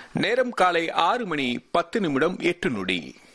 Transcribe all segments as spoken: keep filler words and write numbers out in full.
நேரம் காலை ஆறு மணி பத்து நிமிடம் எட்டு நொடி.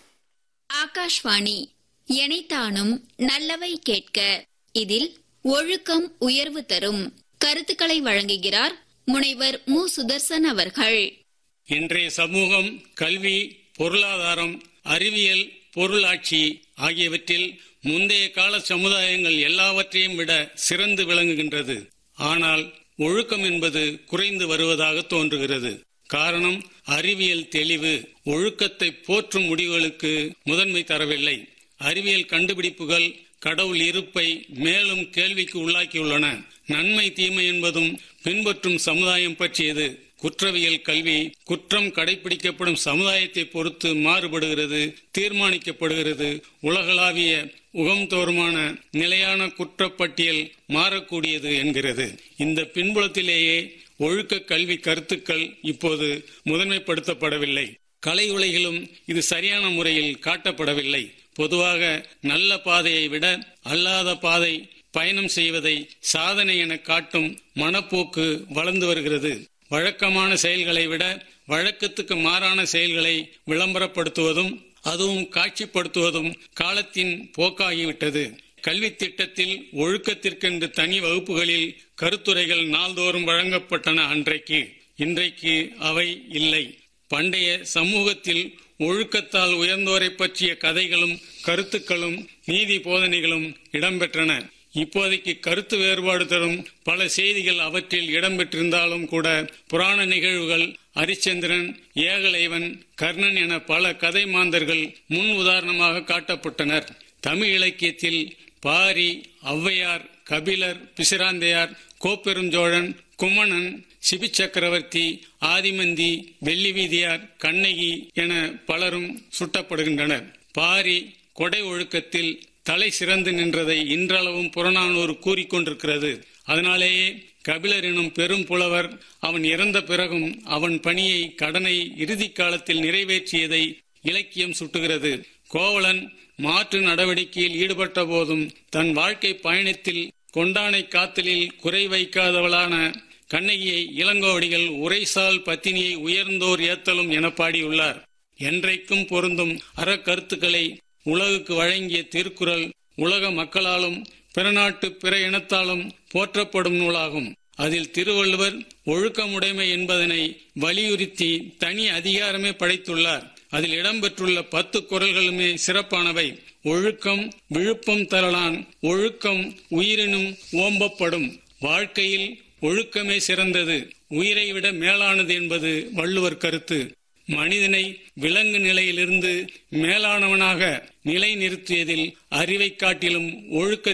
ஆகாஷ்வாணி எனைத்தானும் நல்லவை கேட்க. இதில் ஒழுக்கம் உயர்வு தரும் கருத்துக்களை வழங்குகிறார் முனைவர் மு சுதர்சன் அவர்கள். இன்றைய சமூகம் கல்வி, பொருளாதாரம், அறிவியல், பொருளாட்சி ஆகியவற்றில் முந்தைய கால சமுதாயங்கள் எல்லாவற்றையும் விட சிறந்து விளங்குகின்றது. ஆனால் ஒழுக்கம் என்பது குறைந்து வருவதாக தோன்றுகிறது. காரணம், அறிவியல் தெளிவு ஒழுக்கத்தை போற்றும் முடிவுகளுக்கு முதன்மை தரவில்லை. அறிவியல் கண்டுபிடிப்புகள் கடவுள் இருப்பை மேலும் கேள்விக்கு உள்ளாக்கியுள்ளன. நன்மை தீமை என்பதும் பின்பற்றும் சமுதாயம் பற்றியது. குற்றவியல் கல்வி குற்றம் கடைபிடிக்கப்படும் சமுதாயத்தை பொறுத்து மாறுபடுகிறது, தீர்மானிக்கப்படுகிறது. உலகளாவிய உகம்தோறுமான நிலையான குற்றப்பட்டியல் மாறக்கூடியது என்கிறது. இந்த பின்புலத்திலேயே ஒழுக்க கல்வி கருத்துக்கள் இப்போது முதன்மைப்படுத்தப்படவில்லை. கலை உலகிலும் இது சரியான முறையில் காட்டப்படவில்லை. பொதுவாக நல்ல பாதையை விட அல்லாத பாதை பயணம் செய்வதை சாதனை என காட்டும் மனப்போக்கு வளர்ந்து வருகிறது. வழக்கமான செயல்களை விட வழக்கத்துக்கு மாறான செயல்களை விளம்பரப்படுத்துவதும் அதுவும் காட்சிப்படுத்துவதும் காலத்தின் போக்காகிவிட்டது. கல்வி திட்டத்தில் ஒழுக்கத்திற்கென்று தனி வகுப்புகளில் கருத்துரைகள் நாள்தோறும் வழங்கப்பட்டன அன்றைக்கு. இன்றைக்கு அவை இல்லை. பண்டைய சமூகத்தில் ஒழுக்கத்தால் உயர்ந்தோரை பற்றிய கதைகளும் கருத்துக்களும் நீதி போதனைகளும் இடம்பெற்றன. இப்போதைக்கு கருத்து வேறுபாடு தரும் பல செய்திகள் அவற்றில் இடம்பெற்றிருந்தாலும் கூட புராண நிகழ்வுகள், அரிச்சந்திரன், ஏகலைவன், கர்ணன் என பல கதை மாந்தர்கள் முன் உதாரணமாக காட்டப்பட்டனர். தமிழ் இலக்கியத்தில் பாரி, ஔவையார், கபிலர், பிசிராந்தையார், கோப்பெருஞ்சோழன், குமணன், சிபி சக்கரவர்த்தி, ஆதிமந்தி, வெள்ளி வீதியார், கண்ணகி என பலரும் சுட்டப்படுகின்றனர். பாரி கொடை ஒழுக்கத்தில் தலை சிறந்து நின்றதை இன்றளவும் புறநானூறு கூறிக்கொண்டிருக்கிறது. அதனாலேயே கபிலர் எனும் பெரும் புலவர் அவன் இறந்த பிறகும் அவன் பணியை, கடனை இறுதி காலத்தில் நிறைவேற்றியதை இலக்கியம் சுட்டுகிறது. கோவலன் மாற்று நடவடிக்கையில் ஈடுபட்ட போதும் தன் வாழ்க்கை பயணத்தில் கொண்டானை காத்தலில் குறை வைக்காதவளான கண்ணகியை இளங்கோவடிகள் உரைசால் பத்தினியை உயர்ந்தோர் ஏத்தலும் என பாடியுள்ளார். என்றைக்கும் பொருந்தும் அறக்கருத்துக்களை உலகுக்கு வழங்கிய திருக்குறள் உலக மக்களாலும் பிற நாட்டு பிற இனத்தாலும் போற்றப்படும் நூலாகும். அதில் திருவள்ளுவர் ஒழுக்கமுடைமை என்பதனை வலியுறுத்தி தனி அதிகாரமே படைத்துள்ளார். அதில் இடம்பெற்றுள்ள பத்து குறள்களுமே சிறப்பானவை. ஒழுக்கம் விழுப்பம் தரலான், ஒழுக்கம் உயிரினும் ஓம்பப்படும். வாழ்க்கையில் ஒழுக்கமே சிறந்தது, உயிரை விட மேலானது என்பது வள்ளுவர் கருத்து. மனிதனை விலங்கு நிலையிலிருந்து மேலானவனாக நிலை நிறுத்தியதில் அறிவை காட்டிலும் ஒழுக்க